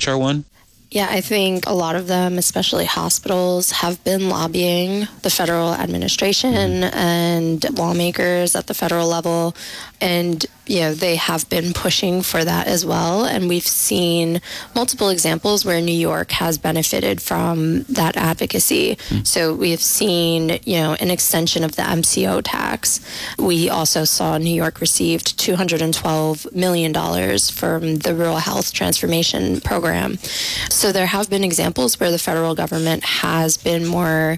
H.R. 1? Yeah, I think a lot of them, especially hospitals, have been lobbying the federal administration and lawmakers at the federal level. And, they have been pushing for that as well. And we've seen multiple examples where New York has benefited from that advocacy. So we have seen, an extension of the MCO tax. We also saw New York received $212 million from the Rural Health Transformation Program. So there have been examples where the federal government has been more,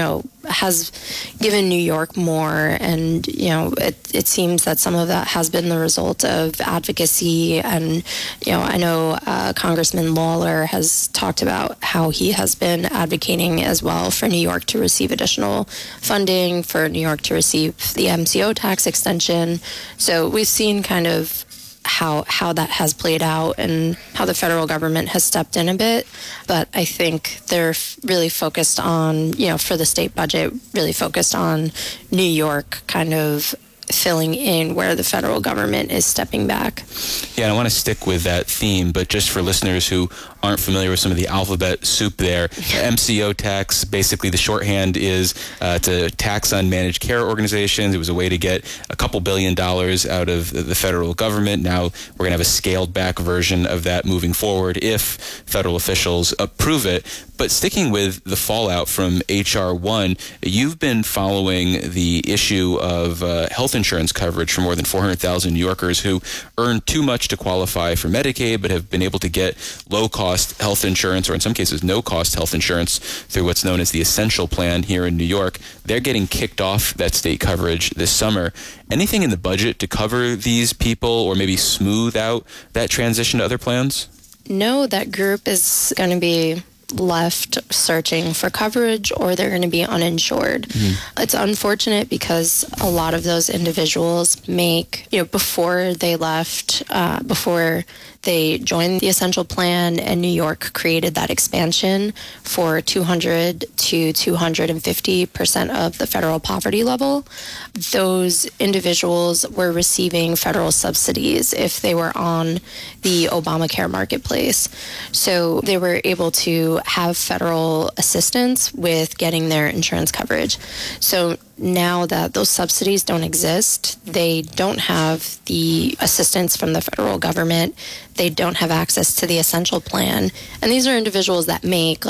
has given New York more. And, it seems that some of that has been the result of advocacy. And, I know Congressman Lawler has talked about how he has been advocating as well for New York to receive additional funding, for New York to receive the MCO tax extension. So we've seen kind of how that has played out and how the federal government has stepped in a bit. But I think they're really focused on, for the state budget, really focused on New York kind of filling in where the federal government is stepping back. Yeah, and I want to stick with that theme, but just for listeners who aren't familiar with some of the alphabet soup there, MCO tax, basically the shorthand is to tax on managed care organizations. It was a way to get a couple $2 billion out of the federal government. Now we're going to have a scaled back version of that moving forward if federal officials approve it. But sticking with the fallout from H.R. 1, you've been following the issue of health insurance coverage for more than 400,000 New Yorkers who earn too much to qualify for Medicaid but have been able to get low-cost health insurance, or in some cases no-cost health insurance, through what's known as the Essential Plan here in New York. They're getting kicked off that state coverage this summer. Anything in the budget to cover these people or maybe smooth out that transition to other plans? No, that group is going to be left searching for coverage, or they're going to be uninsured. It's unfortunate because a lot of those individuals make, before they left, before they joined the Essential Plan, and New York created that expansion for 200 to 250% of the federal poverty level. Those individuals were receiving federal subsidies if they were on the Obamacare marketplace. So they were able to have federal assistance with getting their insurance coverage. So now that those subsidies don't exist, they don't have the assistance from the federal government. They don't have access to the Essential Plan. And these are individuals that make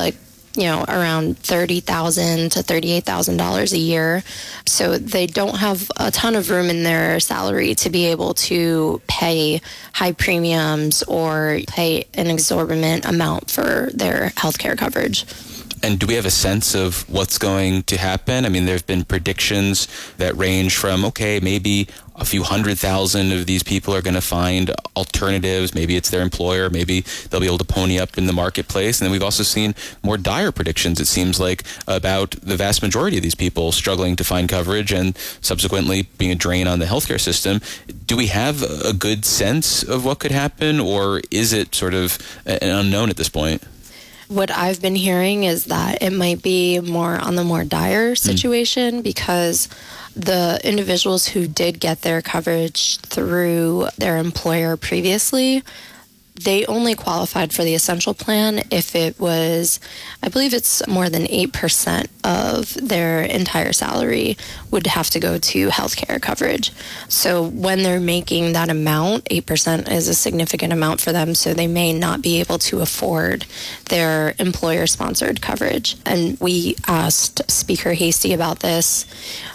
around $30,000 to $38,000 a year. So they don't have a ton of room in their salary to be able to pay high premiums or pay an exorbitant amount for their healthcare coverage. And do we have a sense of what's going to happen? I mean, there have been predictions that range from, maybe a few 100,000 of these people are going to find alternatives. Maybe it's their employer. Maybe they'll be able to pony up in the marketplace. And then we've also seen more dire predictions, it seems like, about the vast majority of these people struggling to find coverage and subsequently being a drain on the healthcare system. Do we have a good sense of what could happen, or is it sort of an unknown at this point? What I've been hearing is that it might be more on the more dire situation because the individuals who did get their coverage through their employer previously, they only qualified for the Essential Plan if it was, I believe it's more than 8% of their entire salary would have to go to healthcare coverage. So when they're making that amount, 8% is a significant amount for them, so they may not be able to afford their employer-sponsored coverage. And we asked Speaker Hasty about this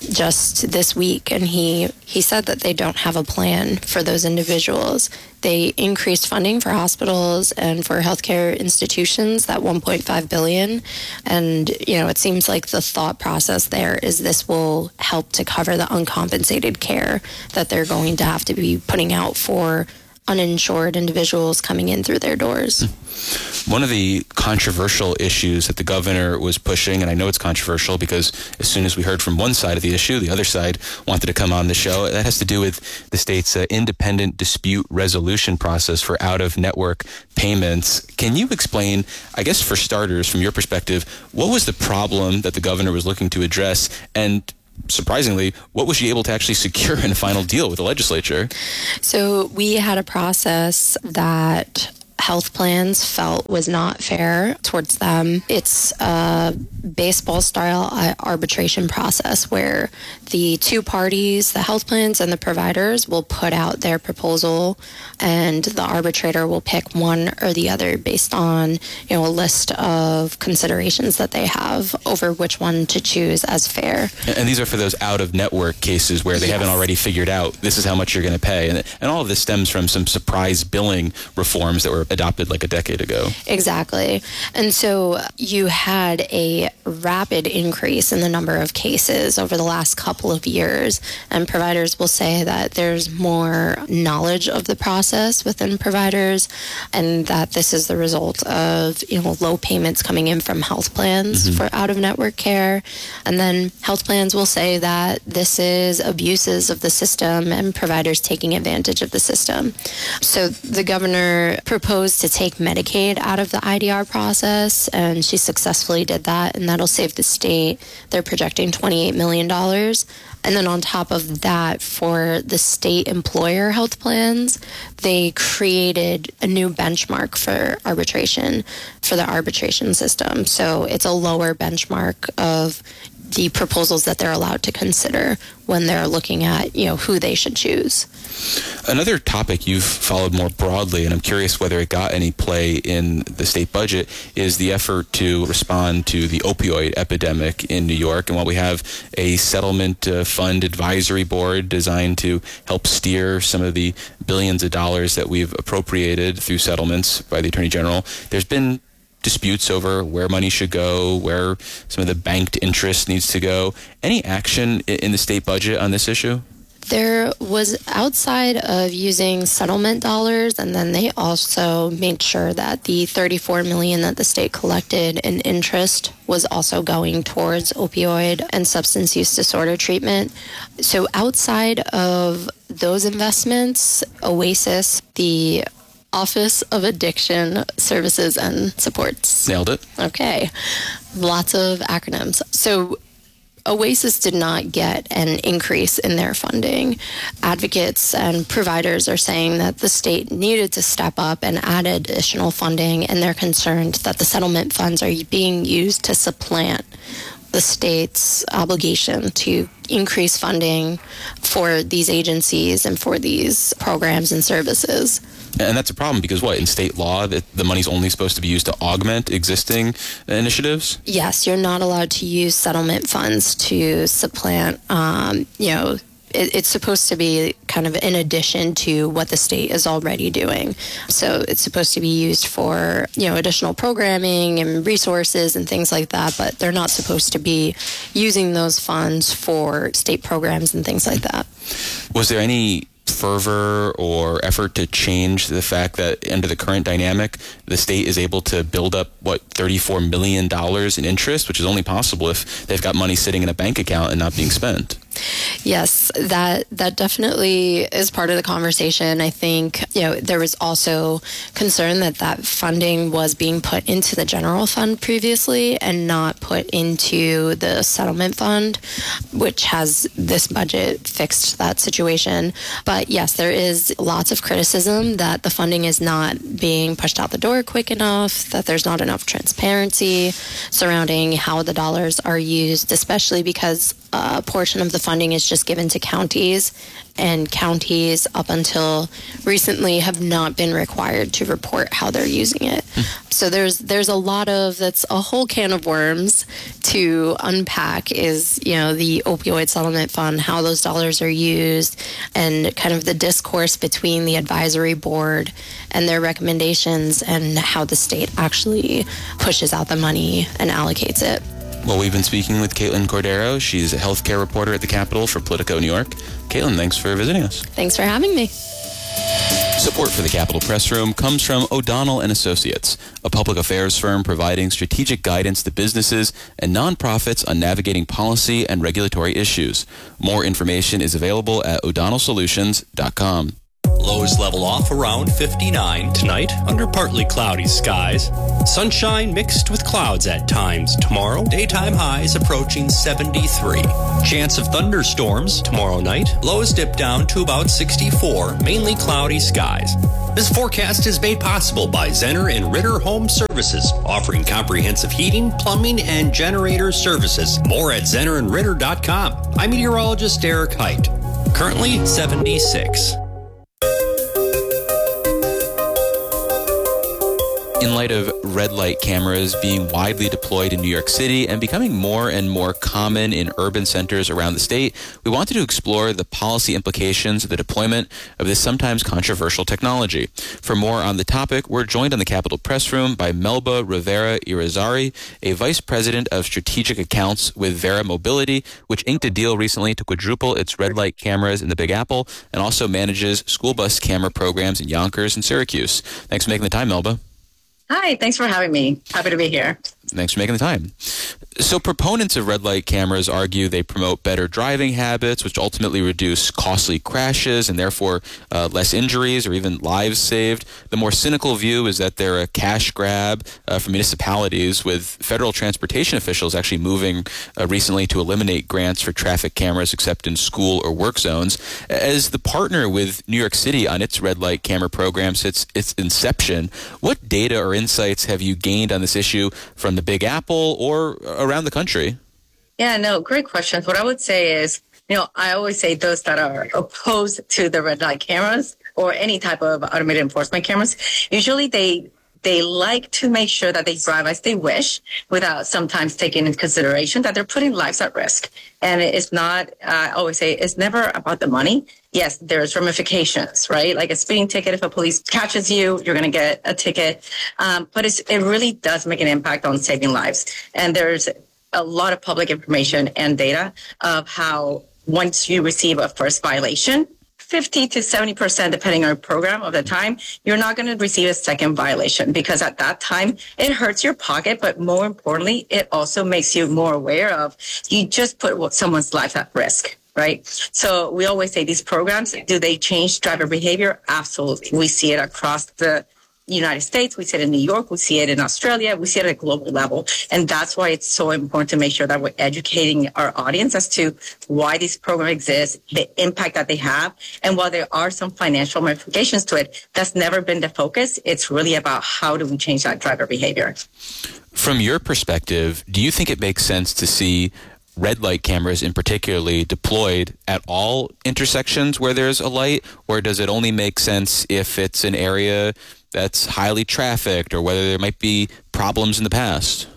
just this week, and he said that they don't have a plan for those individuals. They increased funding for hospitals and for healthcare institutions, that $1.5 billion. And, it seems like the thought process there is this will help to cover the uncompensated care that they're going to have to be putting out for uninsured individuals coming in through their doors. One of the controversial issues that the governor was pushing, and I know it's controversial because as soon as we heard from one side of the issue, the other side wanted to come on the show. That has to do with the state's independent dispute resolution process for out-of-network payments. Can you explain, I guess for starters, from your perspective, what was the problem that the governor was looking to address, and surprisingly, what was she able to actually secure in a final deal with the legislature? So we had a process that health plans felt was not fair towards them. It's a baseball-style arbitration process where the two parties, the health plans and the providers, will put out their proposal, and the arbitrator will pick one or the other based on, a list of considerations that they have over which one to choose as fair. And these are for those out-of-network cases where they haven't already figured out this is how much you're going to pay. And all of this stems from some surprise billing reforms that were adopted like a decade ago. Exactly. And so you had a rapid increase in the number of cases over the last couple of years. And providers will say that there's more knowledge of the process within providers, and that this is the result of, low payments coming in from health plans for out-of-network care. And then health plans will say that this is abuses of the system and providers taking advantage of the system. So the governor proposed to take Medicaid out of the IDR process, and she successfully did that, and that'll save the state. They're projecting $28 million. And then on top of that, for the state employer health plans, they created a new benchmark for arbitration, for the arbitration system. So it's a lower benchmark of the proposals that they're allowed to consider when they're looking at, who they should choose. Another topic you've followed more broadly, and I'm curious whether it got any play in the state budget, is the effort to respond to the opioid epidemic in New York. And while we have a settlement fund advisory board designed to help steer some of the billions of dollars that we've appropriated through settlements by the Attorney General, there's been disputes over where money should go, where some of the banked interest needs to go. Any action in the state budget on this issue? There was, outside of using settlement dollars, and then they also made sure that the $34 million that the state collected in interest was also going towards opioid and substance use disorder treatment. So outside of those investments, OASIS, the Office of Addiction Services and Supports. Nailed it. Okay. Lots of acronyms. So OASIS did not get an increase in their funding. Advocates and providers are saying that the state needed to step up and add additional funding, and they're concerned that the settlement funds are being used to supplant the state's obligation to increase funding for these agencies and for these programs and services. And that's a problem because in state law, that the money's only supposed to be used to augment existing initiatives? Yes, you're not allowed to use settlement funds to supplant, it's supposed to be kind of in addition to what the state is already doing. So it's supposed to be used for, additional programming and resources and things like that, but they're not supposed to be using those funds for state programs and things like that. Was there any fervor or effort to change the fact that under the current dynamic, the state is able to build up, $34 million in interest, which is only possible if they've got money sitting in a bank account and not being spent? Yes, that definitely is part of the conversation. I think, there was also concern that funding was being put into the general fund previously and not put into the settlement fund, which has this budget fixed that situation. But yes, there is lots of criticism that the funding is not being pushed out the door quick enough, that there's not enough transparency surrounding how the dollars are used, especially because a portion of the funding is just given to counties, and counties up until recently have not been required to report how they're using it. So there's a lot of, that's a whole can of worms to unpack, is, the opioid settlement fund, how those dollars are used, and kind of the discourse between the advisory board and their recommendations and how the state actually pushes out the money and allocates it. Well, we've been speaking with Caitlin Cordero. She's a healthcare reporter at the Capitol for Politico New York. Caitlin, thanks for visiting us. Thanks for having me. Support for the Capitol Press Room comes from O'Donnell & Associates, a public affairs firm providing strategic guidance to businesses and nonprofits on navigating policy and regulatory issues. More information is available at o'donnellsolutions.com. Lows level off around 59 tonight under partly cloudy skies. Sunshine mixed with clouds at times tomorrow. Daytime highs approaching 73. Chance of thunderstorms tomorrow night. Lows dip down to about 64. Mainly cloudy skies. This forecast is made possible by Zenner and Ritter Home Services, offering comprehensive heating, plumbing, and generator services. More at zennerandritter.com. I'm meteorologist Derek Height. Currently 76. In light of red light cameras being widely deployed in New York City and becoming more and more common in urban centers around the state, we wanted to explore the policy implications of the deployment of this sometimes controversial technology. For more on the topic, we're joined on the Capitol Press Room by Melba Rivera Irizarry, a vice president of strategic accounts with Verra Mobility, which inked a deal recently to quadruple its red light cameras in the Big Apple and also manages school bus camera programs in Yonkers and Syracuse. Thanks for making the time, Melba. Hi, thanks for having me. Happy to be here. Thanks for making the time. So proponents of red light cameras argue they promote better driving habits, which ultimately reduce costly crashes and therefore less injuries or even lives saved. The more cynical view is that they're a cash grab for municipalities, with federal transportation officials actually moving recently to eliminate grants for traffic cameras except in school or work zones. As the partner with New York City on its red light camera program since its inception, what data or insights have you gained on this issue from the Big Apple or around the country? Yeah, no, great questions. What I would say is, I always say those that are opposed to the red light cameras or any type of automated enforcement cameras, usually they like to make sure that they drive as they wish without sometimes taking into consideration that they're putting lives at risk. And it's not, I always say, it's never about the money. Yes, there's ramifications, right? Like a speeding ticket, if a police catches you, you're going to get a ticket. But it really does make an impact on saving lives. And there's a lot of public information and data of how once you receive a first violation, 50 to 70%, depending on your program of the time, you're not going to receive a second violation because at that time it hurts your pocket. But more importantly, it also makes you more aware of you just put someone's life at risk. Right. So we always say these programs, do they change driver behavior? Absolutely. We see it across the United States. We see it in New York. We see it in Australia. We see it at a global level. And that's why it's so important to make sure that we're educating our audience as to why these programs exist, the impact that they have. And while there are some financial ramifications to it, that's never been the focus. It's really about how do we change that driver behavior. From your perspective, do you think it makes sense to see red light cameras in particularly deployed at all intersections where there's a light, or does it only make sense if it's an area that's highly trafficked or whether there might be problems in the past?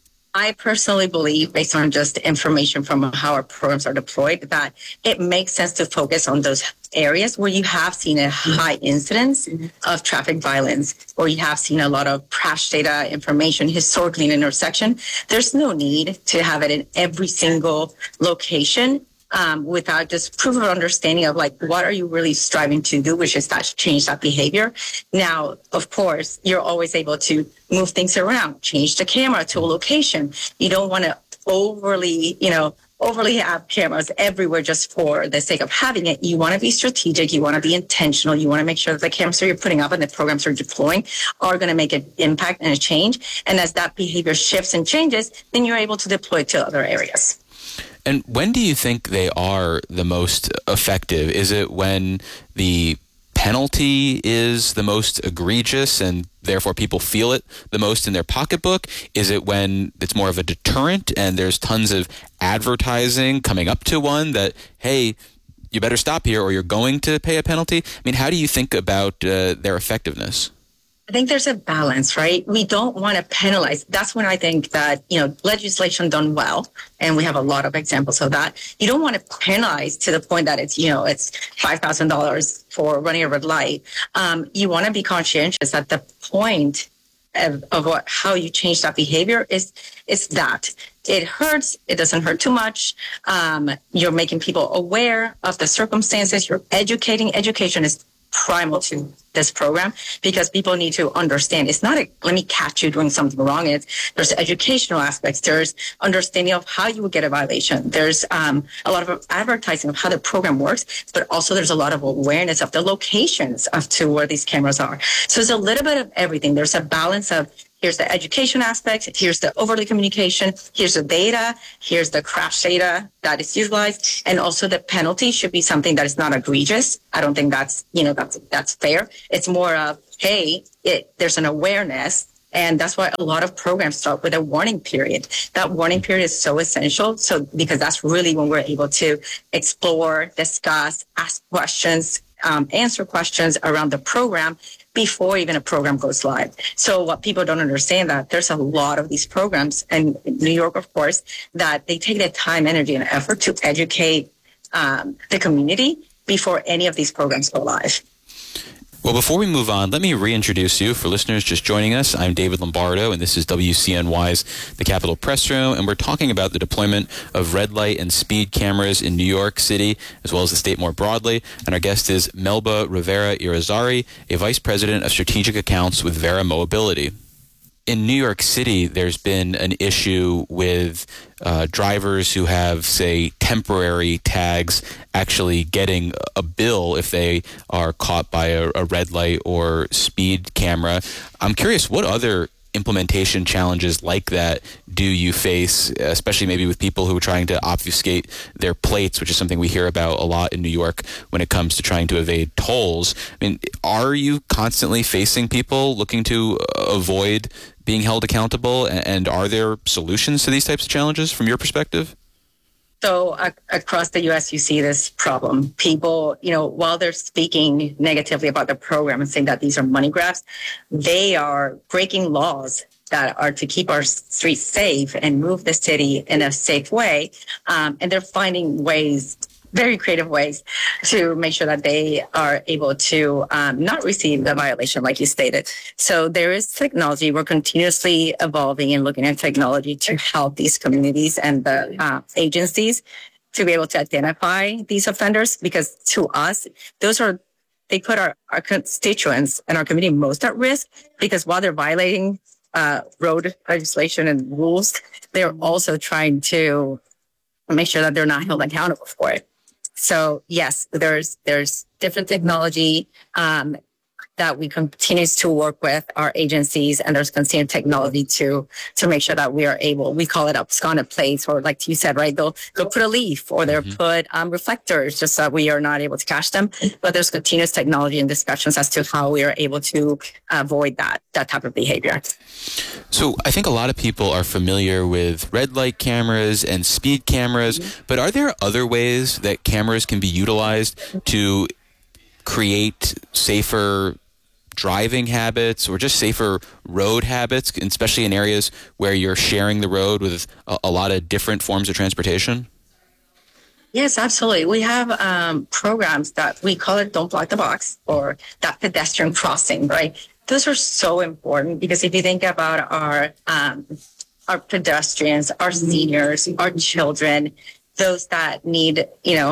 I personally believe, based on just information from how our programs are deployed, that it makes sense to focus on those areas where you have seen a high incidence of traffic violence, or you have seen a lot of crash data information historically in an intersection. There's no need to have it in every single location without just proof of understanding of like, what are you really striving to do, which is that change that behavior. Now, of course, you're always able to move things around, change the camera to a location. You don't want to overly have cameras everywhere just for the sake of having it. You want to be strategic. You want to be intentional. You want to make sure that the cameras that you're putting up and the programs you're deploying are going to make an impact and a change. And as that behavior shifts and changes, then you're able to deploy to other areas. And when do you think they are the most effective? Is it when the penalty is the most egregious and therefore people feel it the most in their pocketbook? Is it when it's more of a deterrent and there's tons of advertising coming up to one that, hey, you better stop here or you're going to pay a penalty? I mean, how do you think about their effectiveness? I think there's a balance, right? We don't want to penalize. That's when I think that, legislation done well, and we have a lot of examples of that. You don't want to penalize to the point that it's, it's $5,000 for running a red light. You want to be conscientious that the point of how you change that behavior is that it hurts. It doesn't hurt too much. You're making people aware of the circumstances. You're educating. Education is primal to this program, because people need to understand it's not let me catch you doing something wrong. There's educational aspects. There's understanding of how you would get a violation. There's a lot of advertising of how the program works, but also there's a lot of awareness of the locations of to where these cameras are. So it's a little bit of everything. There's a balance of here's the education aspect, here's the overlay communication, here's the data, here's the crash data that is utilized, and also the penalty should be something that is not egregious. I don't think that's fair. It's more of, hey, there's an awareness, and that's why a lot of programs start with a warning period. That warning period is so essential, because that's really when we're able to explore, discuss, ask questions, answer questions around the program before even a program goes live. So what people don't understand that there's a lot of these programs, and New York, of course, that they take the time, energy, and effort to educate the community before any of these programs go live. Well, before we move on, let me reintroduce you. For listeners just joining us, I'm David Lombardo, and this is WCNY's The Capitol Press Room, and we're talking about the deployment of red light and speed cameras in New York City, as well as the state more broadly. And our guest is Melba Rivera Irizarry, a Vice President of Strategic Accounts with Verra Mobility. In New York City, there's been an issue with drivers who have, say, temporary tags actually getting a bill if they are caught by a red light or speed camera. I'm curious, what other implementation challenges like that do you face, especially maybe with people who are trying to obfuscate their plates, which is something we hear about a lot in New York when it comes to trying to evade tolls? I mean, are you constantly facing people looking to avoid being held accountable, and are there solutions to these types of challenges from your perspective? So across the U.S., you see this problem. People, while they're speaking negatively about the program and saying that these are money grabs, they are breaking laws that are to keep our streets safe and move the city in a safe way. And they're finding ways, very creative ways, to make sure that they are able to not receive the violation, like you stated. So there is technology. We're continuously evolving and looking at technology to help these communities and the agencies to be able to identify these offenders, because to us, they put our constituents and our community most at risk, because while they're violating road legislation and rules, they're also trying to make sure that they're not held accountable for it. So yes, there's different technology that we continue to work with our agencies, and there's continued technology to make sure that we are able, we call it absconded plates, or like you said, right, they'll put a leaf, or they'll put reflectors, just so we are not able to catch them. But there's continuous technology and discussions as to how we are able to avoid that type of behavior. So I think a lot of people are familiar with red light cameras and speed cameras, but are there other ways that cameras can be utilized to create safer driving habits or just safer road habits, especially in areas where you're sharing the road with a lot of different forms of transportation? Yes, absolutely. We have programs that we call it Don't Block the Box, or that pedestrian crossing, right? Those are so important, because if you think about our pedestrians, our seniors, our children, those that need,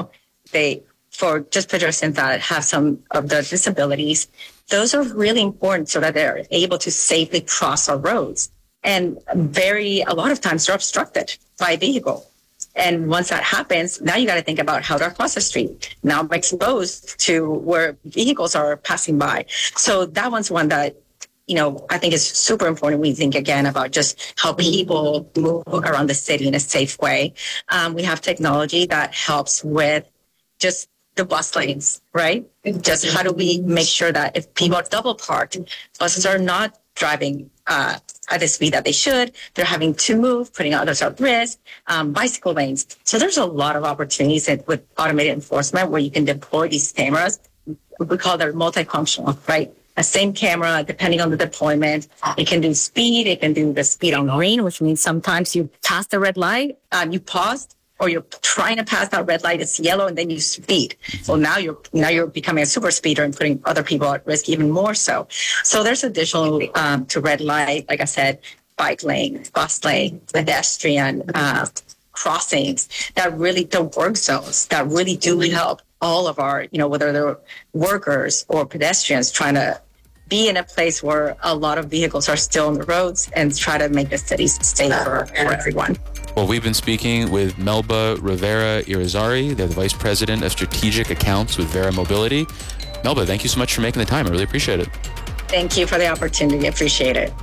for just pedestrians that have some of the disabilities, those are really important so that they're able to safely cross our roads. And a lot of times they're obstructed by vehicle. And once that happens, now you got to think about how to cross the street. Now I'm exposed to where vehicles are passing by. So that one's one that, I think is super important. We think again about just how people move around the city in a safe way. We have technology that helps with just the bus lanes, right? Just how do we make sure that if people are double parked, buses are not driving at the speed that they should. They're having to move, putting others at risk, bicycle lanes. So there's a lot of opportunities with automated enforcement where you can deploy these cameras. We call them multifunctional, right? A same camera, depending on the deployment. It can do speed. It can do the speed on green, which means sometimes you pass the red light, you paused, or you're trying to pass that red light, it's yellow, and then you speed. So now you're becoming a super speeder and putting other people at risk even more so. So there's additional to red light, like I said, bike lane, bus lane, pedestrian crossings, that really, the work zones that really do help all of our, whether they're workers or pedestrians, trying to be in a place where a lot of vehicles are still on the roads and try to make the city safer for everyone. Well, we've been speaking with Melba Rivera Irizarry. They're the Vice President of Strategic Accounts with Verra Mobility. Melba, thank you so much for making the time. I really appreciate it. Thank you for the opportunity. I appreciate it.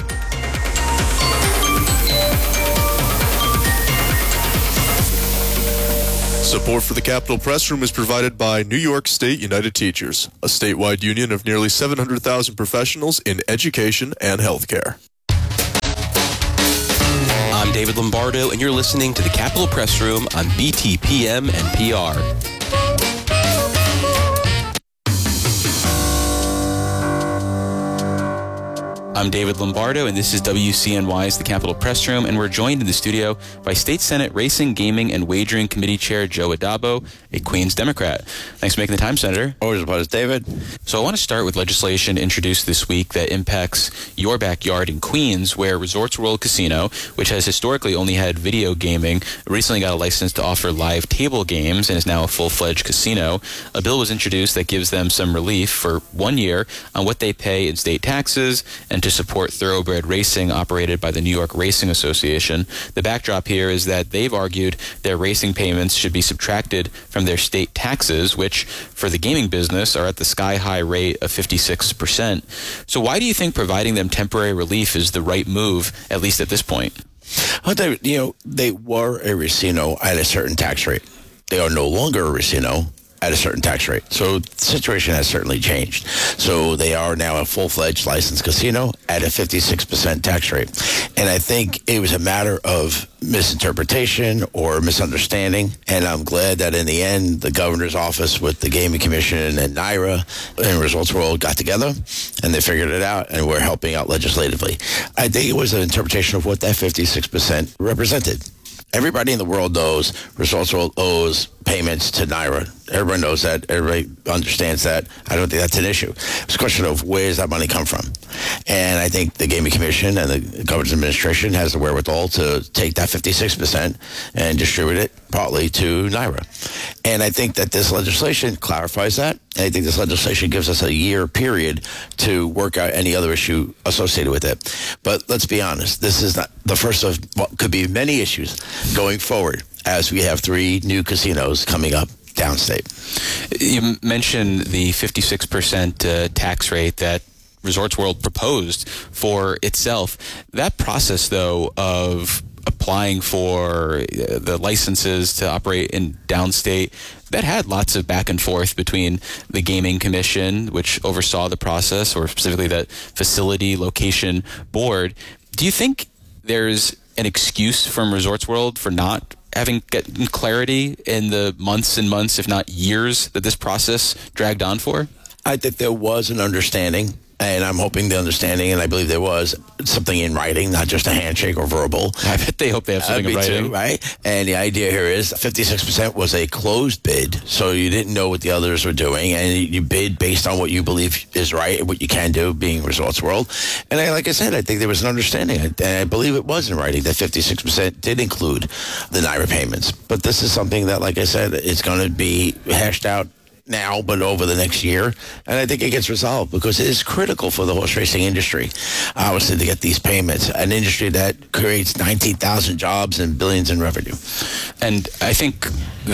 Support for the Capitol Press Room is provided by New York State United Teachers, a statewide union of nearly 700,000 professionals in education and healthcare. I'm David Lombardo, and you're listening to the Capitol Press Room on BTPM and PR. I'm David Lombardo, and this is WCNY's The Capitol Press Room, and we're joined in the studio by State Senate Racing, Gaming, and Wagering Committee Chair Joe Addabbo, a Queens Democrat. Thanks for making the time, Senator. Always a pleasure, David. So I want to start with legislation introduced this week that impacts your backyard in Queens, where Resorts World Casino, which has historically only had video gaming, recently got a license to offer live table games and is now a full-fledged casino. A bill was introduced that gives them some relief for 1 year on what they pay in state taxes and to support thoroughbred racing operated by the New York Racing Association. The backdrop here is that they've argued their racing payments should be subtracted from their state taxes, which for the gaming business are at the sky-high rate of 56%. So why do you think providing them temporary relief is the right move, at least at this point? Well, David, they were a casino at a certain tax rate. They are no longer a casino at a certain tax rate. So the situation has certainly changed. So they are now a full-fledged licensed casino at a 56% tax rate. And I think it was a matter of misinterpretation or misunderstanding. And I'm glad that in the end, the governor's office with the Gaming Commission and NYRA and Resorts World got together and they figured it out and we're helping out legislatively. I think it was an interpretation of what that 56% represented. Everybody in the world knows Resorts World owes payments to NYRA. Everyone knows that. Everybody understands that. I don't think that's an issue. It's a question of where does that money come from? And I think the Gaming Commission and the governor's administration has the wherewithal to take that 56% and distribute it partly to NYRA. And I think that this legislation clarifies that. And I think this legislation gives us a year period to work out any other issue associated with it. But let's be honest, this is not the first of what could be many issues going forward as we have 3 new casinos coming up downstate. You mentioned the 56% tax rate that Resorts World proposed for itself. That process, though, of applying for the licenses to operate in downstate, that had lots of back and forth between the Gaming Commission, which oversaw the process, or specifically that facility location board. Do you think there's an excuse from Resorts World for not having gotten clarity in the months and months, if not years, that this process dragged on for? I think there was an understanding, and I'm hoping the understanding, and I believe there was something in writing, not just a handshake or verbal. I bet they hope they have something in writing. Too, right? And the idea here is 56% was a closed bid, so you didn't know what the others were doing, and you bid based on what you believe is right and what you can do, being Resorts World. And like I said, I think there was an understanding, and I believe it was in writing, that 56% did include the NYRA payments. But this is something that, like I said, it's going to be hashed out now, but over the next year. And I think it gets resolved because it is critical for the horse racing industry, obviously, to get these payments, an industry that creates 19,000 jobs and billions in revenue. And I think the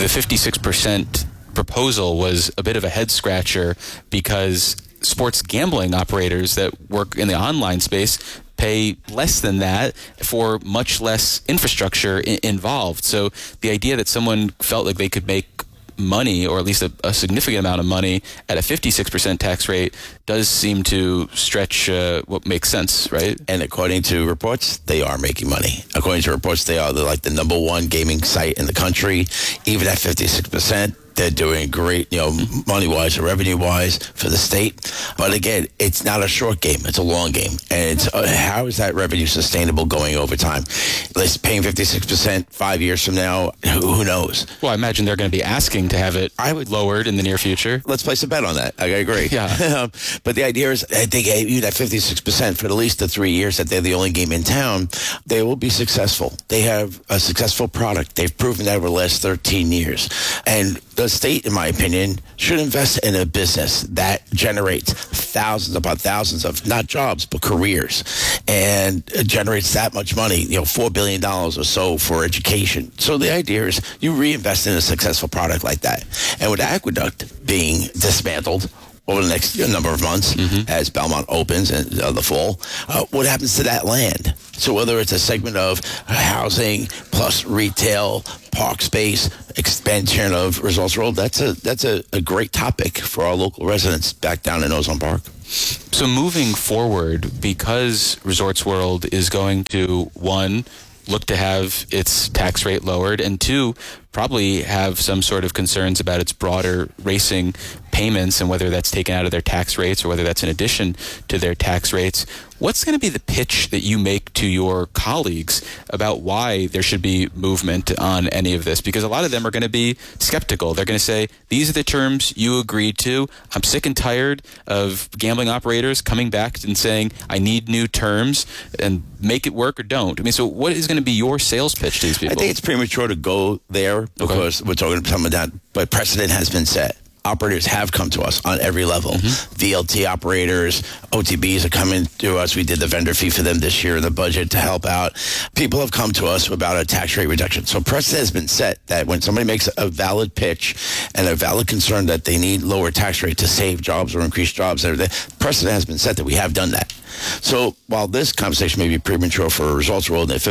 56% proposal was a bit of a head scratcher because sports gambling operators that work in the online space pay less than that for much less infrastructure involved. So the idea that someone felt like they could make money, or at least a significant amount of money, at a 56% tax rate does seem to stretch what makes sense, right? And according to reports, they are making money. According to reports, they are like the number 1 gaming site in the country. Even at 56%, they're doing great, money-wise or revenue-wise for the state. But again, it's not a short game. It's a long game. And it's how is that revenue sustainable going over time? Let's paying 56% 5 years from now. Who knows? Well, I imagine they're going to be asking to have it lowered in the near future. Let's place a bet on that. I agree. Yeah. But the idea is, I think even at 56% for at least the 3 years that they're the only game in town, they will be successful. They have a successful product. They've proven that over the last 13 years. And the state, in my opinion, should invest in a business that generates thousands upon thousands of not jobs but careers, and generates that much money, $4 billion or so for education. So the idea is you reinvest in a successful product like that. And with Aqueduct being dismantled over the next number of months as Belmont opens in the fall, what happens to that land? So whether it's a segment of housing plus retail, park space, expansion of Resorts World, that's a great topic for our local residents back down in Ozone Park. So moving forward, because Resorts World is going to, one, look to have its tax rate lowered, and two, probably have some sort of concerns about its broader racing payments and whether that's taken out of their tax rates or whether that's in addition to their tax rates. What's going to be the pitch that you make to your colleagues about why there should be movement on any of this? Because a lot of them are going to be skeptical. They're going to say, these are the terms you agreed to. I'm sick and tired of gambling operators coming back and saying, I need new terms, and make it work or don't. I mean, so what is going to be your sales pitch to these people? I think it's premature to go there because we're talking about some of that, but precedent has been set. Operators have come to us on every level. VLT operators, OTBs are coming to us. We did the vendor fee for them this year in the budget to help out. People have come to us about a tax rate reduction. So precedent has been set that when somebody makes a valid pitch and a valid concern that they need lower tax rate to save jobs or increase jobs, precedent has been set that we have done that. So while this conversation may be premature for Resorts World at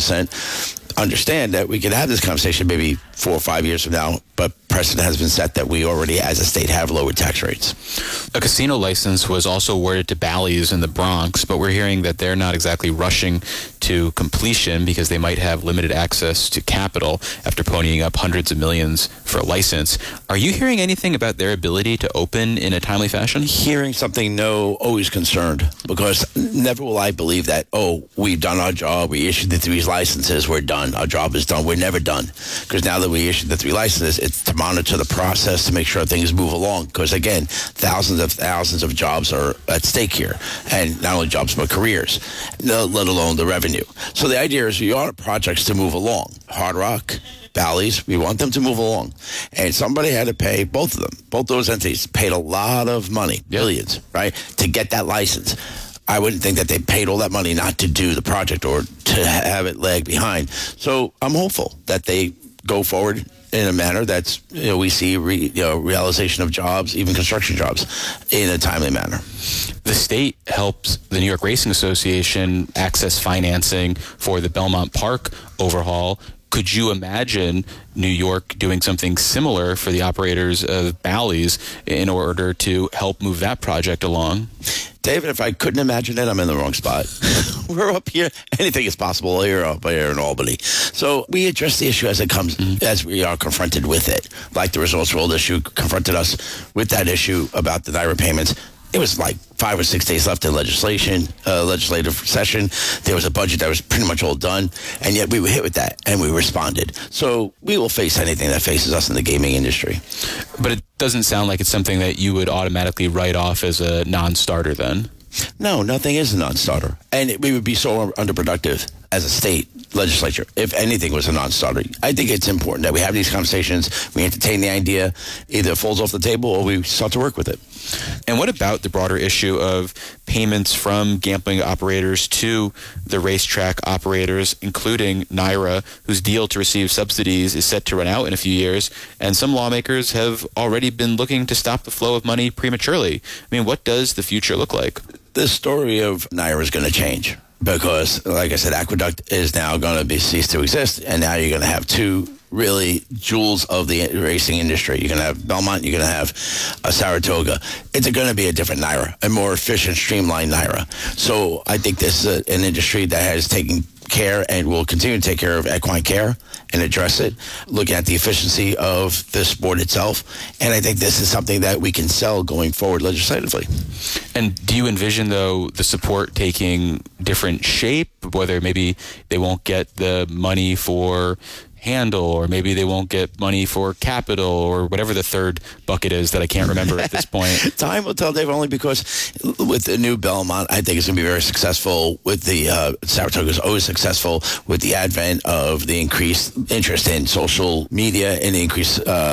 56%, understand that we can have this conversation maybe 4 or 5 years from now, but precedent has been set that we already, as a state, have lowered tax rates. A casino license was also awarded to Bally's in the Bronx, but we're hearing that they're not exactly rushing to completion because they might have limited access to capital after ponying up hundreds of millions for a license. Are you hearing anything about their ability to open in a timely fashion? Hearing something, no, always concerned, because never will I believe that, we've done our job, we issued the 3 licenses, we're done, our job is done. We're never done, because now that we issued the 3 licenses, it's to monitor the process to make sure things move along, because again, thousands of jobs are at stake here, and not only jobs but careers, let alone the revenue. So the idea is we want projects to move along. Hard Rock, Bally's, we want them to move along. And somebody had to pay, both of them, both those entities paid a lot of money, billions, right, to get that license. I wouldn't think that they paid all that money not to do the project or to have it lag behind. So I'm hopeful that they go forward in a manner that's, we see realization of jobs, even construction jobs, in a timely manner. The state helps the New York Racing Association access financing for the Belmont Park overhaul. Could you imagine New York doing something similar for the operators of Bally's in order to help move that project along? David, if I couldn't imagine it, I'm in the wrong spot. We're up here. Anything is possible here in Albany. So we address the issue as it comes, as we are confronted with it. Like the Resorts World issue confronted us with that issue about the NYRA payments. It was like 5 or 6 days left in legislative session. There was a budget that was pretty much all done, and yet we were hit with that, and we responded. So we will face anything that faces us in the gaming industry. But it doesn't sound like it's something that you would automatically write off as a non-starter then. No, nothing is a non-starter. And we would be so underproductive as a state legislature if anything was a non-starter. I think it's important that we have these conversations, we entertain the idea, either it falls off the table or we start to work with it. And what about the broader issue of payments from gambling operators to the racetrack operators, including NYRA, whose deal to receive subsidies is set to run out in a few years, and some lawmakers have already been looking to stop the flow of money prematurely? I mean, what does the future look like? The story of NYRA is going to change because, like I said, Aqueduct is now going to cease to exist, and now you're going to have 2 really jewels of the racing industry. You're going to have Belmont, you're going to have Saratoga. It's going to be a different NYRA, a more efficient, streamlined NYRA. So I think this is an industry that has taken care and will continue to take care of equine care and address it, looking at the efficiency of the sport itself. And I think this is something that we can sell going forward legislatively. And do you envision, though, the support taking different shape, whether maybe they won't get the money for handle, or maybe they won't get money for capital, or whatever the third bucket is that I can't remember at this point? Time will tell, Dave, only because with the new Belmont, I think it's going to be very successful. With the Saratoga is always successful with the advent of the increased interest in social media and the increased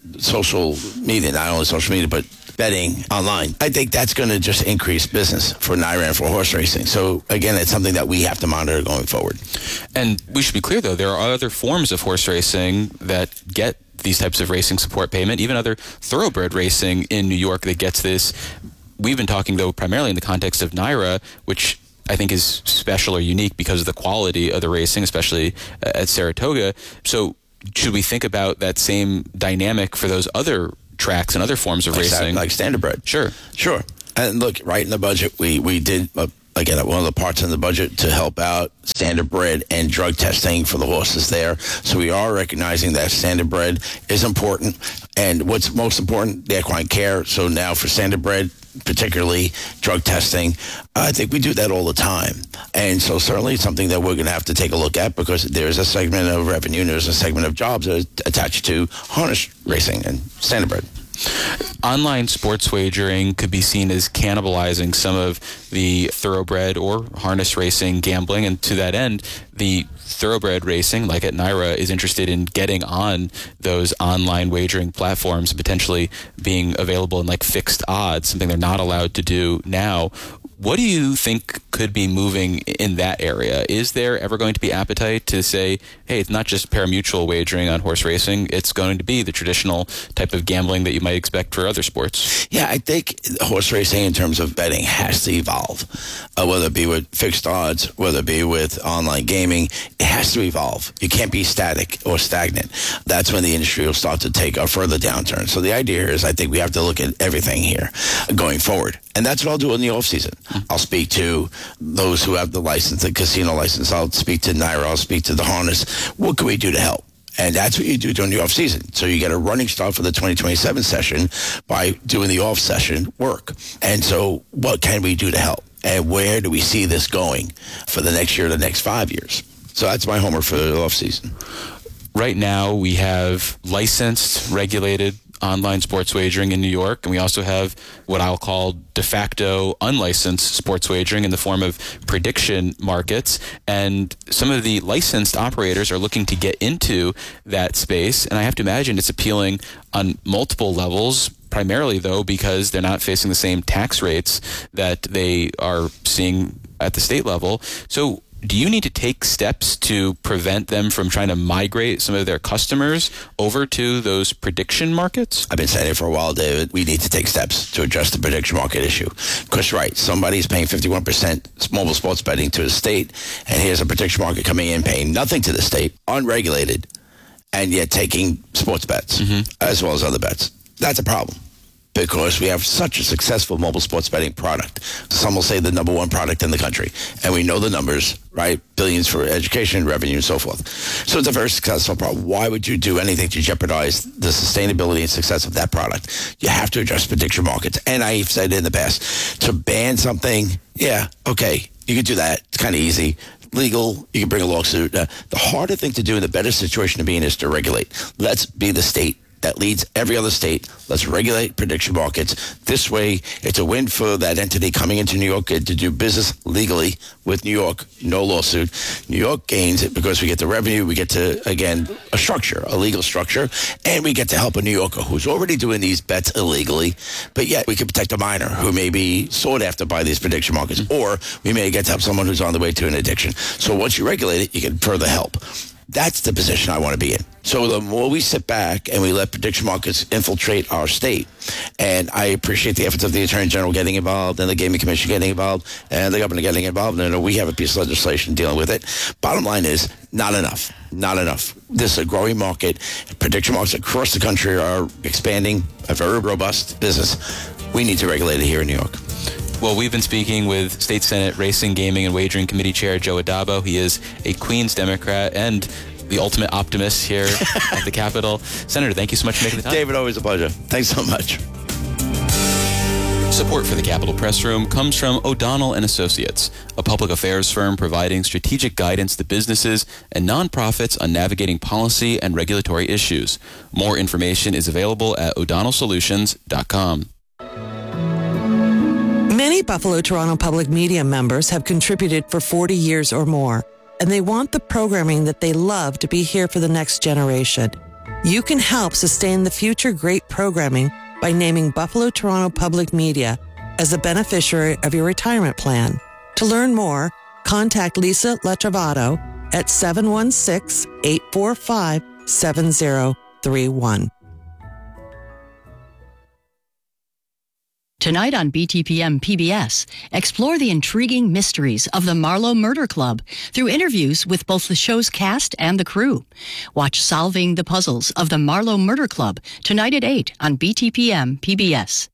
social media, not only social media, but betting online. I think that's going to just increase business for NYRA and for horse racing. So, again, it's something that we have to monitor going forward. And we should be clear, though, there are other forms of horse racing that get these types of racing support payment, even other thoroughbred racing in New York that gets this. We've been talking, though, primarily in the context of NYRA, which I think is special or unique because of the quality of the racing, especially at Saratoga. So should we think about that same dynamic for those other tracks and other forms of racing? Like standardbred. Sure. And look, right in the budget, we did, again, one of the parts in the budget to help out standardbred and drug testing for the horses there. So we are recognizing that standardbred is important. And what's most important, the equine care. So now for standardbred, particularly drug testing, I think we do that all the time. And so certainly it's something that we're going to have to take a look at because there's a segment of revenue and there's a segment of jobs that are attached to harness racing and standardbred. Online sports wagering could be seen as cannibalizing some of the thoroughbred or harness racing gambling, and to that end, the thoroughbred racing, like at NYRA, is interested in getting on those online wagering platforms and potentially being available in like fixed odds, something they're not allowed to do now. What do you think could be moving in that area? Is there ever going to be appetite to say, hey, it's not just pari-mutuel wagering on horse racing, it's going to be the traditional type of gambling that you might expect for other sports? Yeah, I think horse racing in terms of betting has to evolve, whether it be with fixed odds, whether it be with online gaming. It has to evolve. You can't be static or stagnant. That's when the industry will start to take a further downturn. So the idea is I think we have to look at everything here going forward. And that's what I'll do in the off season. I'll speak to those who have the license, the casino license. I'll speak to NYRA. I'll speak to the harness. What can we do to help? And that's what you do during the off season. So you get a running start for the 2027 session by doing the off session work. And so what can we do to help? And where do we see this going for the next year, the next 5 years? So that's my homework for the off season. Right now we have licensed, regulated online sports wagering in New York, and we also have what I'll call de facto unlicensed sports wagering in the form of prediction markets. And some of the licensed operators are looking to get into that space, and I have to imagine it's appealing on multiple levels, primarily, though, because they're not facing the same tax rates that they are seeing at the state level. So do you need to take steps to prevent them from trying to migrate some of their customers over to those prediction markets? I've been saying it for a while, David. We need to take steps to address the prediction market issue. Because, right, somebody's paying 51% mobile sports betting to the state, and here's a prediction market coming in paying nothing to the state, unregulated, and yet taking sports bets as well as other bets. That's a problem. Because we have such a successful mobile sports betting product. Some will say the number one product in the country. And we know the numbers, right? Billions for education, revenue, and so forth. So it's a very successful product. Why would you do anything to jeopardize the sustainability and success of that product? You have to address prediction markets. And I've said in the past, to ban something, yeah, okay, you can do that. It's kind of easy. Legal, you can bring a lawsuit. The harder thing to do and the better situation to be in is to regulate. Let's be the state that leads every other state. Let's regulate prediction markets. This way, it's a win for that entity coming into New York to do business legally with New York, no lawsuit. New York gains it because we get the revenue, we get to, again, a structure, a legal structure, and we get to help a New Yorker who's already doing these bets illegally, but yet we can protect a minor who may be sought after by these prediction markets, or we may get to help someone who's on the way to an addiction. So once you regulate it, you can further help. That's the position I want to be in. So the more we sit back and we let prediction markets infiltrate our state, and I appreciate the efforts of the Attorney General getting involved and the Gaming Commission getting involved and the governor getting involved, and we have a piece of legislation dealing with it. Bottom line is, not enough. Not enough. This is a growing market. Prediction markets across the country are expanding, a very robust business. We need to regulate it here in New York. Well, we've been speaking with State Senate Racing, Gaming, and Wagering Committee Chair Joe Adabo. He is a Queens Democrat and the ultimate optimist here at the Capitol. Senator, thank you so much for making the time. David, always a pleasure. Thanks so much. Support for the Capitol Press Room comes from O'Donnell & Associates, a public affairs firm providing strategic guidance to businesses and nonprofits on navigating policy and regulatory issues. More information is available at o'donnellsolutions.com. Many Buffalo Toronto Public Media members have contributed for 40 years or more, and they want the programming that they love to be here for the next generation. You can help sustain the future great programming by naming Buffalo Toronto Public Media as a beneficiary of your retirement plan. To learn more, contact Lisa Letrovato at 716-845-7031. Tonight on BTPM PBS, explore the intriguing mysteries of the Marlowe Murder Club through interviews with both the show's cast and the crew. Watch Solving the Puzzles of the Marlowe Murder Club tonight at 8 on BTPM PBS.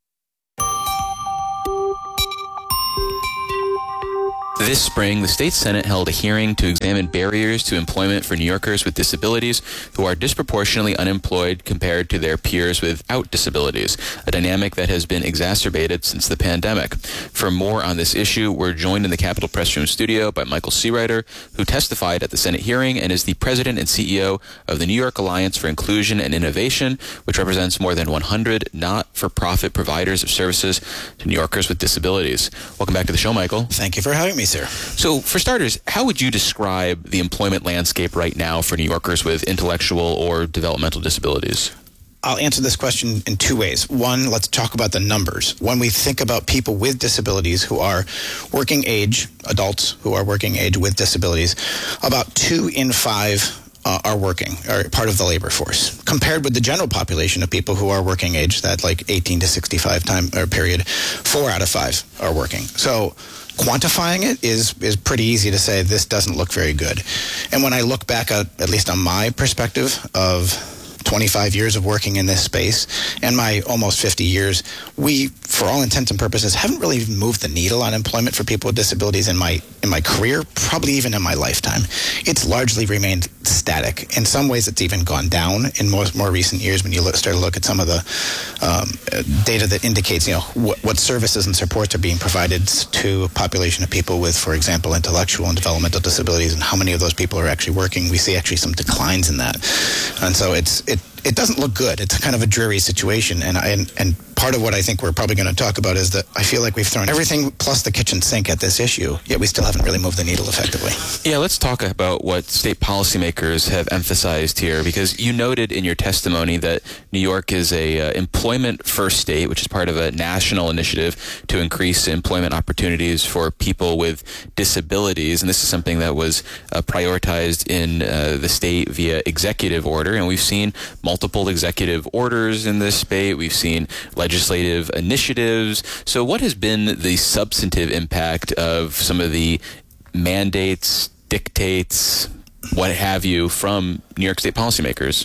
This spring, the state Senate held a hearing to examine barriers to employment for New Yorkers with disabilities who are disproportionately unemployed compared to their peers without disabilities, a dynamic that has been exacerbated since the pandemic. For more on this issue, we're joined in the Capitol Press Room studio by Michael Seawriter, who testified at the Senate hearing and is the president and CEO of the New York Alliance for Inclusion and Innovation, which represents more than 100 not-for-profit providers of services to New Yorkers with disabilities. Welcome back to the show, Michael. Thank you for having me, sir. So, for starters, how would you describe the employment landscape right now for New Yorkers with intellectual or developmental disabilities? I'll answer this question in two ways. One, let's talk about the numbers. When we think about people with disabilities who are working age, adults who are working age with disabilities, about 2 in 5 are working, are part of the labor force. Compared with the general population of people who are working age, that like 18 to 65 time or period, 4 out of 5 are working. So quantifying it is pretty easy to say this doesn't look very good. And when I look back at least on my perspective of 25 years of working in this space and my almost 50 years, we, for all intents and purposes, haven't really moved the needle on employment for people with disabilities in my career, probably even in my lifetime. It's largely remained static. In some ways, it's even gone down in more recent years when you start to look at some of the data that indicates, what services and supports are being provided to a population of people with, for example, intellectual and developmental disabilities, and how many of those people are actually working. We see actually some declines in that. And so it doesn't look good. It's kind of a dreary situation, and part of what I think we're probably going to talk about is that I feel like we've thrown everything plus the kitchen sink at this issue, yet we still haven't really moved the needle effectively. Yeah, let's talk about what state policymakers have emphasized here, because you noted in your testimony that New York is a employment-first state, which is part of a national initiative to increase employment opportunities for people with disabilities, and this is something that was prioritized in the state via executive order, and we've seen multiple executive orders in this state. We've seen legislative initiatives. So what has been the substantive impact of some of the mandates, dictates, what have you, from New York State policymakers?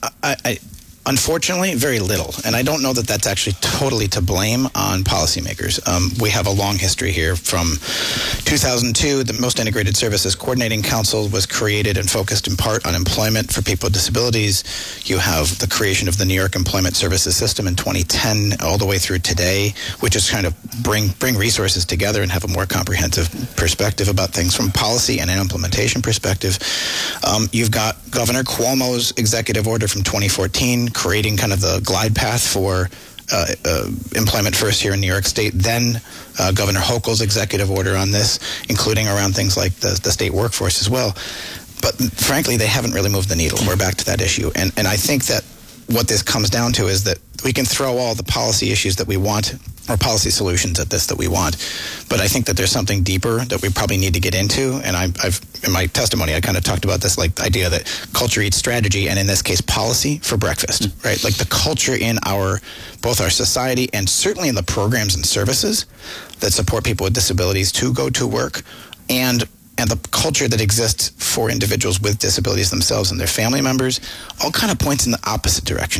Unfortunately, very little. And I don't know that that's actually totally to blame on policymakers. We have a long history here. From 2002, the Most Integrated Services Coordinating Council was created and focused in part on employment for people with disabilities. You have the creation of the New York Employment Services System in 2010 all the way through today, which is kind of bring resources together and have a more comprehensive perspective about things from policy and an implementation perspective. You've got Governor Cuomo's executive order from 2014 creating kind of the glide path for employment first here in New York State. Then Governor Hochul's executive order on this, including around things like the state workforce as well. But frankly, they haven't really moved the needle. We're back to that issue. And I think that what this comes down to is that we can throw all the policy issues that we want, or policy solutions at this that we want, but I think that there's something deeper that we probably need to get into. And I've in my testimony, I kind of talked about this, like the idea that culture eats strategy, and in this case, policy for breakfast, right? Like the culture in both our society and certainly in the programs and services that support people with disabilities to go to work, and the culture that exists for individuals with disabilities themselves and their family members, all kind of points in the opposite direction.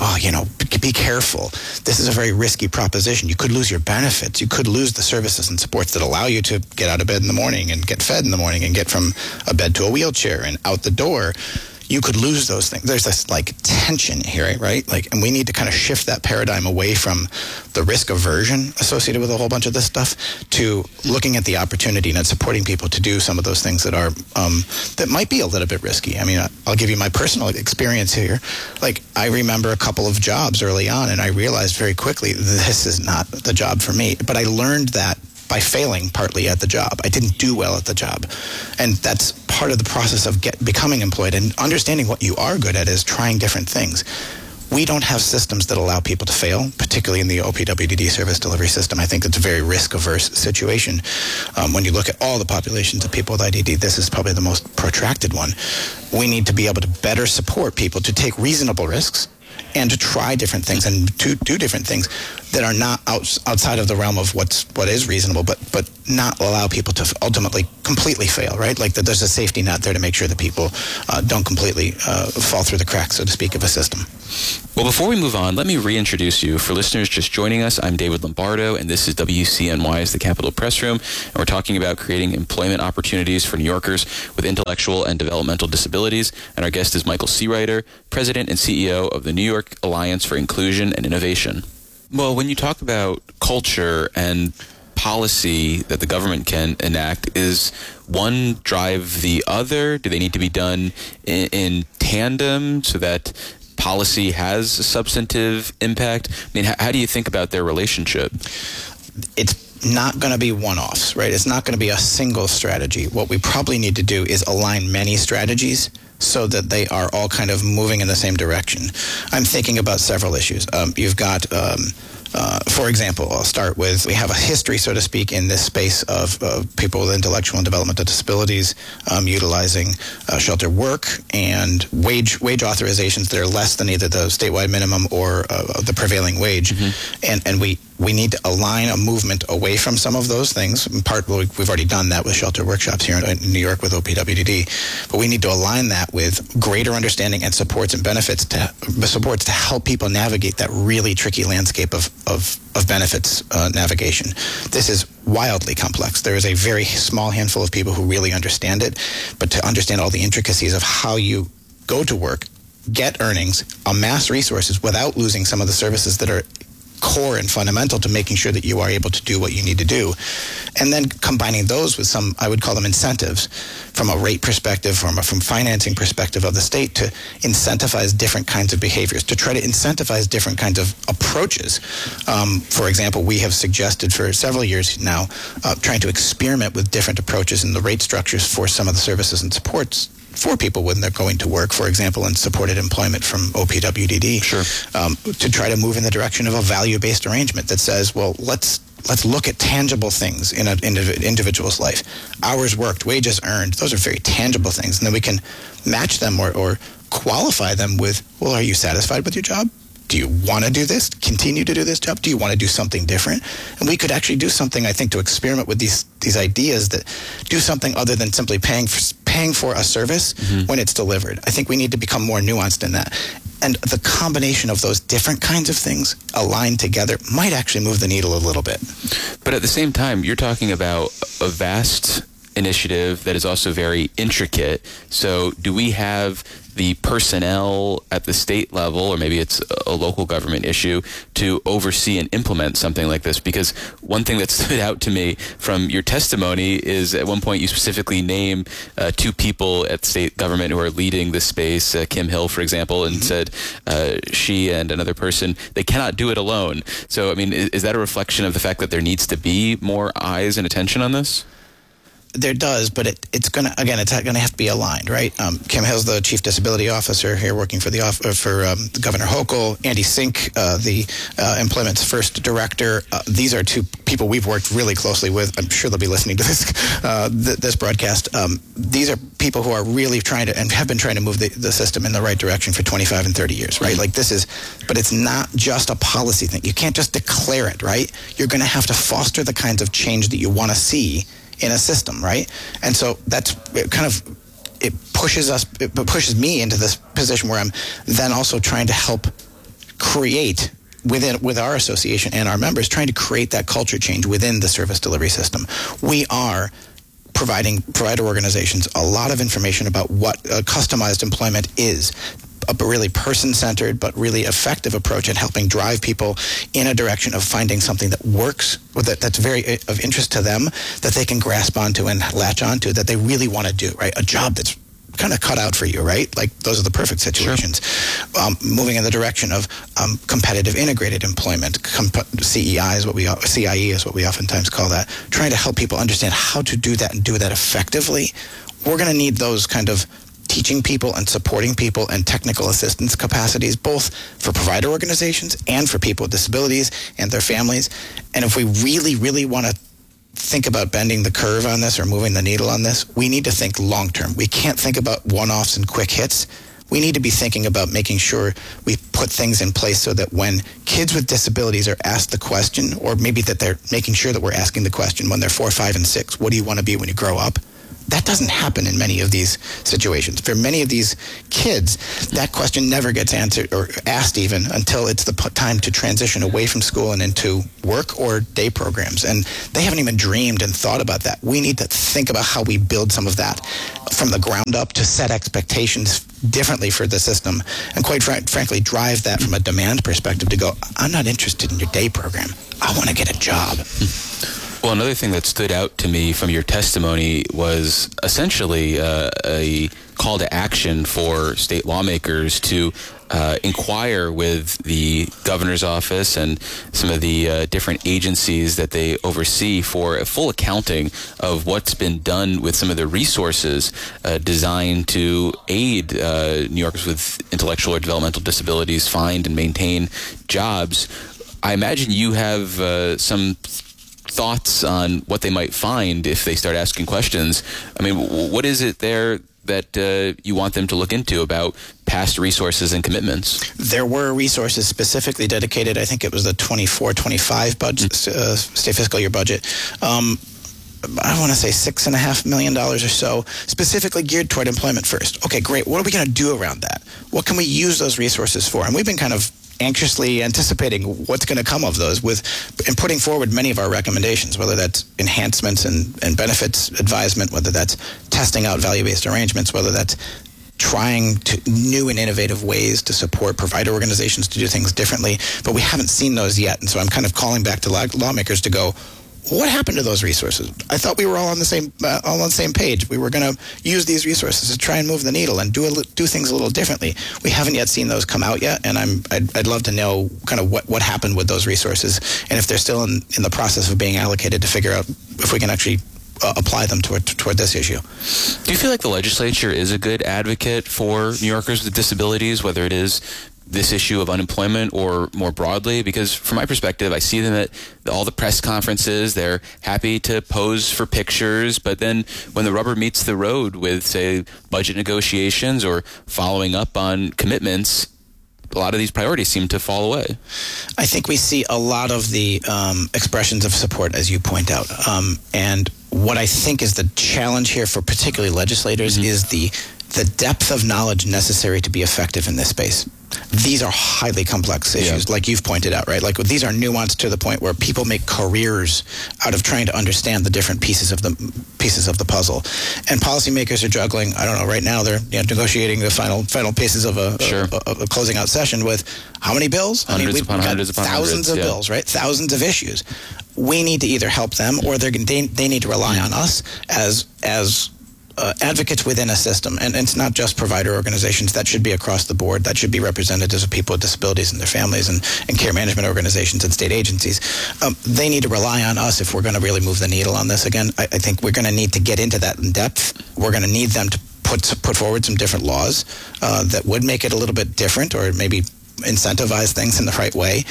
Be careful. This is a very risky proposition. You could lose your benefits. You could lose the services and supports that allow you to get out of bed in the morning and get fed in the morning and get from a bed to a wheelchair and out the door. You could lose those things. There's this tension here, right? And we need to kind of shift that paradigm away from the risk aversion associated with a whole bunch of this stuff to looking at the opportunity and supporting people to do some of those things that are that might be a little bit risky. I mean, I'll give you my personal experience here. I remember a couple of jobs early on, and I realized very quickly this is not the job for me. But I learned that by failing partly at the job. I didn't do well at the job. And that's part of the process of becoming employed and understanding what you are good at is trying different things. We don't have systems that allow people to fail, particularly in the OPWDD service delivery system. I think it's a very risk-averse situation. When you look at all the populations of people with IDD, this is probably the most protracted one. We need to be able to better support people to take reasonable risks and to try different things and to do different things that are not outside of the realm of what is reasonable, but not allow people to ultimately completely fail, right? Like that there's a safety net there to make sure that people don't completely fall through the cracks, so to speak, of a system. Well, before we move on, let me reintroduce you. For listeners just joining us, I'm David Lombardo, and this is WCNY's The Capitol Press Room, and we're talking about creating employment opportunities for New Yorkers with intellectual and developmental disabilities, and our guest is Michael Seereiter, President and CEO of the New York Alliance for Inclusion and Innovation. Well, when you talk about culture and policy that the government can enact, is one drive the other? Do they need to be done in tandem so that policy has a substantive impact? I mean, how do you think about their relationship? It's not going to be one-offs, right? It's not going to be a single strategy. What we probably need to do is align many strategies so that they are all kind of moving in the same direction. I'm thinking about several issues. You've got, for example, I'll start with, we have a history, so to speak, in this space of people with intellectual and developmental disabilities utilizing shelter work and wage authorizations that are less than either the statewide minimum or the prevailing wage. Mm-hmm. And we need to align a movement away from some of those things. In part, we've already done that with shelter workshops here in New York with OPWDD, but we need to align that with greater understanding and supports and benefits to help people navigate that really tricky landscape of benefits navigation. This is wildly complex. There is a very small handful of people who really understand it, but to understand all the intricacies of how you go to work, get earnings, amass resources without losing some of the services that are core and fundamental to making sure that you are able to do what you need to do. And then combining those with some, I would call them incentives, from a rate perspective, from financing perspective of the state, to incentivize different kinds of behaviors, to try to incentivize different kinds of approaches. For example, we have suggested for several years now trying to experiment with different approaches in the rate structures for some of the services and supports for people when they're going to work, for example, in supported employment from OPWDD. Sure. To try to move in the direction of a value-based arrangement that says, well, let's look at tangible things in an individual's life. Hours worked, wages earned, those are very tangible things. And then we can match them or qualify them with, well, are you satisfied with your job? Do you want to do this? Continue to do this job? Do you want to do something different? And we could actually do something, I think, to experiment with these ideas that do something other than simply paying for a service when it's delivered. I think we need to become more nuanced in that. And the combination of those different kinds of things aligned together might actually move the needle a little bit. But at the same time, you're talking about a vast initiative that is also very intricate. So do we have the personnel at the state level, or maybe it's a local government issue, to oversee and implement something like this? Because one thing that stood out to me from your testimony is at one point you specifically name two people at state government who are leading this space, Kim Hill, for example, and said she and another person, they cannot do it alone. So, I mean, is that a reflection of the fact that there needs to be more eyes and attention on this? There does, but it's going to have to be aligned, right? Kim Hill's the Chief Disability Officer here working for Governor Hochul. Andy Sink, the Employment's first director. These are two people we've worked really closely with. I'm sure they'll be listening to this broadcast. These are people who are really trying to, and have been trying to move the system in the right direction for 25 and 30 years, right? Like but it's not just a policy thing. You can't just declare it, right? You're going to have to foster the kinds of change that you want to see in a system, right? And so it pushes me into this position where I'm then also trying to help create with our association and our members, trying to create that culture change within the service delivery system. We are providing provider organizations a lot of information about what customized employment is, a really person-centered but really effective approach at helping drive people in a direction of finding something that works, that's very of interest to them, that they can grasp onto and latch onto, that they really want to do, right? A job that's kind of cut out for you, right? Like those are the perfect situations. Sure. Moving in the direction of competitive integrated employment, CIE is what we oftentimes call that, trying to help people understand how to do that and do that effectively we're going to need those kind of teaching people and supporting people and technical assistance capacities, both for provider organizations and for people with disabilities and their families. And if we really, really want to think about bending the curve on this or moving the needle on this, we need to think long term. We can't think about one-offs and quick hits. We need to be thinking about making sure we put things in place so that when kids with disabilities are asked the question, or maybe that they're making sure that we're asking the question when they're 4, 5, and 6, what do you want to be when you grow up? That doesn't happen in many of these situations. For many of these kids, that question never gets answered or asked even until it's the time to transition away from school and into work or day programs. And they haven't even dreamed and thought about that. We need to think about how we build some of that from the ground up to set expectations differently for the system and quite frankly drive that from a demand perspective to go, I'm not interested in your day program. I want to get a job. Well, another thing that stood out to me from your testimony was essentially a call to action for state lawmakers to inquire with the governor's office and some of the different agencies that they oversee for a full accounting of what's been done with some of the resources designed to aid New Yorkers with intellectual or developmental disabilities find and maintain jobs. I imagine you have some thoughts on what they might find if they start asking questions. I mean, what is it there that you want them to look into about past resources and commitments? There were resources specifically dedicated. I think it was the 24-25 budget, state fiscal year budget. I want to say $6.5 million or so, specifically geared toward employment first. Okay, great. What are we going to do around that? What can we use those resources for? And we've been kind of anxiously anticipating what's going to come of those and putting forward many of our recommendations, whether that's enhancements and benefits advisement, whether that's testing out value-based arrangements, whether that's trying new and innovative ways to support provider organizations to do things differently. But we haven't seen those yet. And so I'm kind of calling back to lawmakers to go, what happened to those resources? I thought we were all on the same page. We were going to use these resources to try and move the needle and do things a little differently. We haven't yet seen those come out yet, and I'd love to know kind of what happened with those resources and if they're still in the process of being allocated to figure out if we can actually apply them toward this issue. Do you feel like the legislature is a good advocate for New Yorkers with disabilities, whether it is this issue of unemployment or more broadly? Because from my perspective, I see them at all the press conferences. They're happy to pose for pictures, but then when the rubber meets the road with, say, budget negotiations or following up on commitments, a lot of these priorities seem to fall away. I think we see a lot of the expressions of support, as you point out. And what I think is the challenge here for particularly legislators is the depth of knowledge necessary to be effective in this space. These are highly complex issues, like you've pointed out, right? Like these are nuanced to the point where people make careers out of trying to understand the different pieces of the puzzle. And policymakers are juggling. I don't know. Right now, they're negotiating the final pieces of a closing out session with how many bills? Hundreds upon thousands of bills, right? Thousands of issues. We need to either help them, or they need to rely on us as advocates within a system. And it's not just provider organizations. That should be across the board. That should be representatives of people with disabilities and their families and care management organizations and state agencies. They need to rely on us if we're going to really move the needle on this. Again, I think we're going to need to get into that in depth. We're going to need them to put forward some different laws that would make it a little bit different or maybe incentivize things in the right way.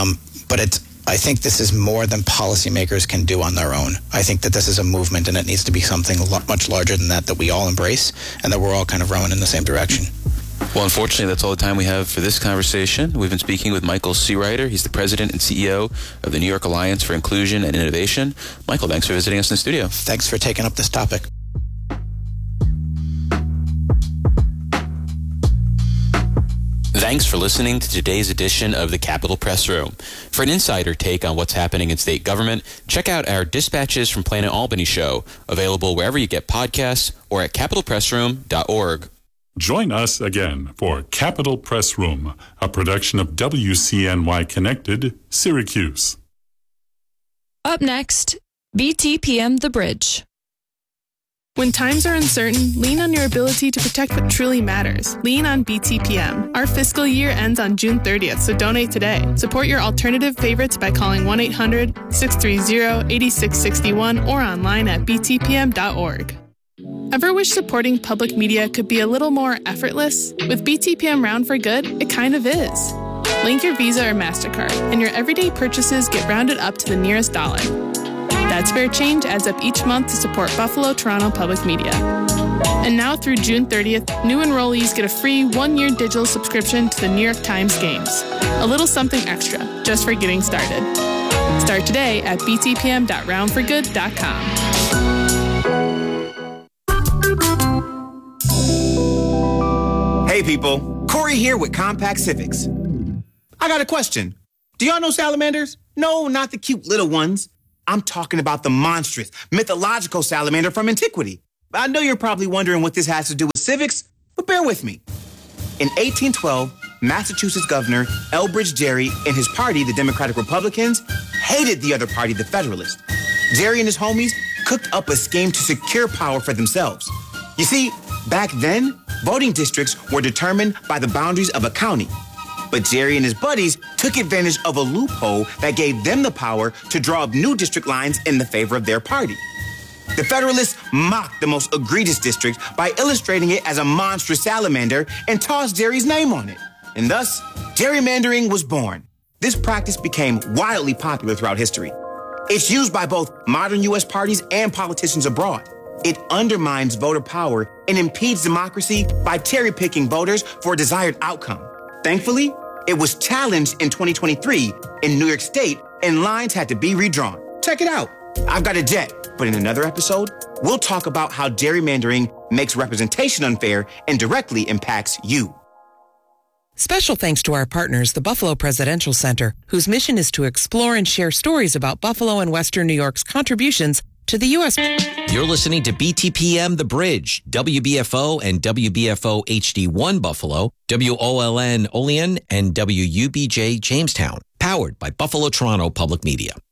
But I think this is more than policymakers can do on their own. I think that this is a movement, and it needs to be something much larger than that we all embrace, and that we're all kind of rowing in the same direction. Well, unfortunately, that's all the time we have for this conversation. We've been speaking with Michael Searider. He's the president and CEO of the New York Alliance for Inclusion and Innovation. Michael, thanks for visiting us in the studio. Thanks for taking up this topic. Thanks for listening to today's edition of the Capitol Press Room. For an insider take on what's happening in state government, check out our Dispatches from Planet Albany show, available wherever you get podcasts or at capitolpressroom.org. Join us again for Capitol Press Room, a production of WCNY Connected, Syracuse. Up next, BTPM The Bridge. When times are uncertain, lean on your ability to protect what truly matters. Lean on BTPM. Our fiscal year ends on June 30th, so donate today. Support your alternative favorites by calling 1-800-630-8661 or online at btpm.org. Ever wish supporting public media could be a little more effortless? With BTPM Round for Good, it kind of is. Link your Visa or MasterCard, and your everyday purchases get rounded up to the nearest dollar. That spare change adds up each month to support Buffalo Toronto Public Media. And now through June 30th, new enrollees get a free 1-year digital subscription to the New York Times Games. A little something extra, just for getting started. Start today at btpm.roundforgood.com. Hey people, Corey here with Compact Civics. I got a question. Do y'all know salamanders? No, not the cute little ones. I'm talking about the monstrous, mythological salamander from antiquity. I know you're probably wondering what this has to do with civics, but bear with me. In 1812, Massachusetts Governor Elbridge Gerry and his party, the Democratic Republicans, hated the other party, the Federalists. Gerry and his homies cooked up a scheme to secure power for themselves. You see, back then, voting districts were determined by the boundaries of a county. But Gerry and his buddies took advantage of a loophole that gave them the power to draw up new district lines in the favor of their party. The Federalists mocked the most egregious district by illustrating it as a monstrous salamander and tossed Gerry's name on it. And thus, gerrymandering was born. This practice became wildly popular throughout history. It's used by both modern U.S. parties and politicians abroad. It undermines voter power and impedes democracy by cherry-picking voters for a desired outcome. Thankfully, it was challenged in 2023 in New York State, and lines had to be redrawn. Check it out. I've got a jet, but in another episode, we'll talk about how gerrymandering makes representation unfair and directly impacts you. Special thanks to our partners, the Buffalo Presidential Center, whose mission is to explore and share stories about Buffalo and Western New York's contributions to the U.S. You're listening to BTPM The Bridge, WBFO and WBFO HD1 Buffalo, WOLN Olean, and WUBJ Jamestown, powered by Buffalo Toronto Public Media.